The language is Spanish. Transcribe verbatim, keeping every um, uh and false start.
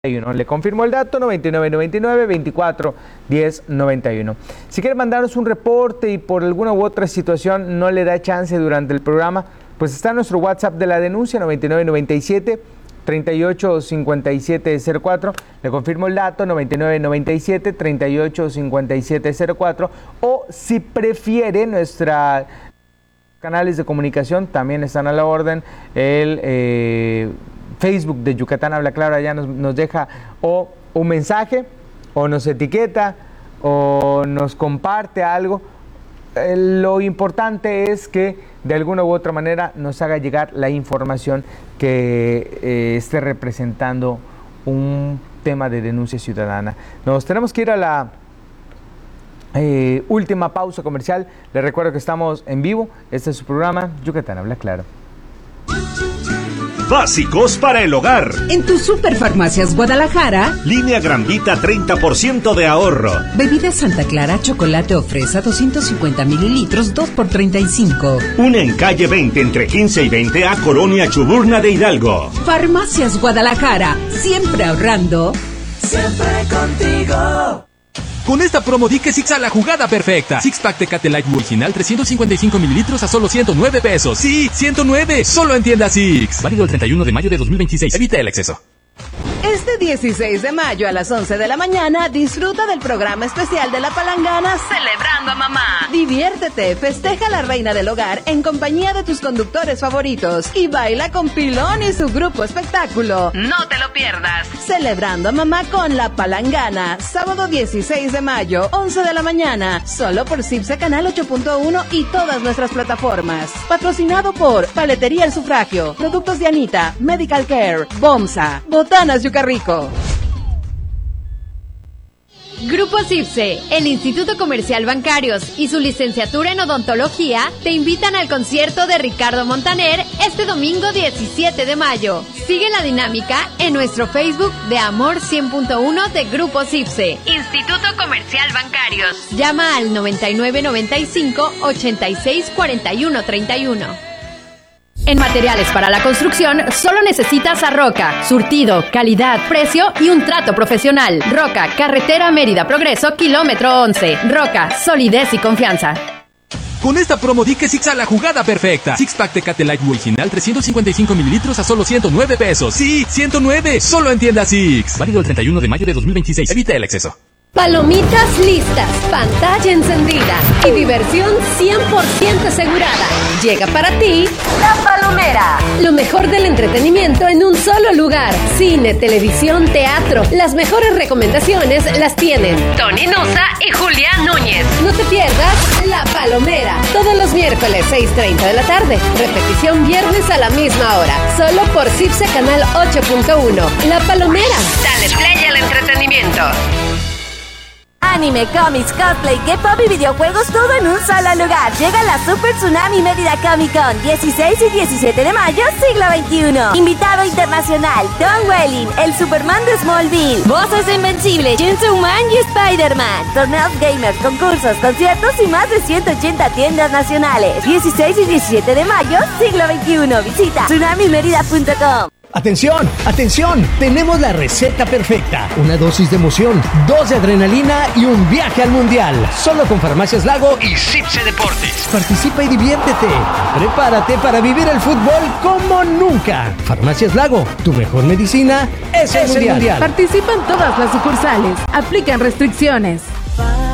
Le confirmo el dato, noventa y nueve noventa y nueve, veinticuatro, diez, noventa y uno. Si quiere mandarnos un reporte y por alguna u otra situación no le da chance durante el programa, pues está nuestro WhatsApp de la denuncia, noventa y nueve noventa y siete, treinta y ocho, cincuenta y siete cero cuatro. Le confirmo el dato, noventa y nueve noventa y siete, treinta y ocho, cincuenta y siete cero cuatro. O si prefiere, nuestros canales de comunicación también están a la orden. El eh, Facebook de Yucatán Habla Claro, allá nos, nos deja o un mensaje, o nos etiqueta, o nos comparte algo. Eh, lo importante es que de alguna u otra manera nos haga llegar la información que eh, esté representando un tema de denuncia ciudadana. Nos tenemos que ir a la eh, última pausa comercial. Les recuerdo que estamos en vivo. Este es su programa Yucatán Habla Claro. Básicos para el hogar. En tu Superfarmacias Guadalajara. Línea Gran Vita, treinta por ciento de ahorro. Bebida Santa Clara, chocolate o fresa, doscientos cincuenta mililitros, dos por treinta y cinco. Una en calle veinte, entre quince y veinte, a Colonia Chuburna de Hidalgo. Farmacias Guadalajara, siempre ahorrando. Siempre contigo. Con esta promo di que Six a la jugada perfecta. Six Pack Tecate Light original, trescientos cincuenta y cinco mililitros a solo ciento nueve pesos. Sí, ciento nueve, solo en tienda Six. Válido el treinta y uno de mayo de dos mil veintiséis. Evita el exceso. Este dieciséis de mayo a las once de la mañana disfruta del programa especial de La Palangana Celebrando a Mamá. Diviértete, festeja a la reina del hogar en compañía de tus conductores favoritos y baila con Pilón y su grupo espectáculo. No te lo pierdas. Celebrando a Mamá con La Palangana, sábado dieciséis de mayo, once de la mañana, solo por CIPSE Canal ocho punto uno y todas nuestras plataformas. Patrocinado por Paletería El Sufragio, Productos de Anita, Medical Care, Bomsa, Botanas Yucarrico. Grupo CIPSE, el Instituto Comercial Bancarios y su licenciatura en odontología te invitan al concierto de Ricardo Montaner este domingo diecisiete de mayo. Sigue la dinámica en nuestro Facebook de Amor cien punto uno de Grupo CIPSE, Instituto Comercial Bancarios. Llama al noventa y nueve noventa y cinco, ochenta y seis, cuarenta y uno, treinta y uno. En materiales para la construcción, solo necesitas a Roca. Surtido, calidad, precio y un trato profesional. Roca, carretera Mérida Progreso, kilómetro once. Roca, solidez y confianza. Con esta promo di que Six a la jugada perfecta. Six Pack Tecate Light original, trescientos cincuenta y cinco mililitros a solo ciento nueve pesos. Sí, ciento nueve, solo en tienda Six. Válido el treinta y uno de mayo de dos mil veintiséis. Evita el exceso. Palomitas listas, pantalla encendida y diversión cien por ciento asegurada. Llega para ti La Palomera. Lo mejor del entretenimiento en un solo lugar. Cine, televisión, teatro. Las mejores recomendaciones las tienen Tony Nusa y Julián Núñez. No te pierdas La Palomera. Todos los miércoles seis treinta de la tarde. Repetición viernes a la misma hora. Solo por CIPSE Canal ocho punto uno. La Palomera. Dale play al entretenimiento. Anime, cómics, cosplay, K-pop y videojuegos, todo en un solo lugar. Llega la Super Tsunami Mérida Comic Con, dieciséis y diecisiete de mayo, siglo veintiuno. Invitado internacional, Tom Welling, el Superman de Smallville, Voces Invencibles, Chainsaw Man y Spider-Man. Torneos gamers, concursos, conciertos y más de ciento ochenta tiendas nacionales. dieciséis y diecisiete de mayo, siglo veintiuno. Visita tsunami mérida punto com. ¡Atención! ¡Atención! Tenemos la receta perfecta. Una dosis de emoción, dos de adrenalina y un viaje al mundial. Solo con Farmacias Lago y CIPSE Deportes. Participa y diviértete. Prepárate para vivir el fútbol como nunca. Farmacias Lago, tu mejor medicina es el, es mundial. el mundial. Participa en todas las sucursales. Aplican restricciones.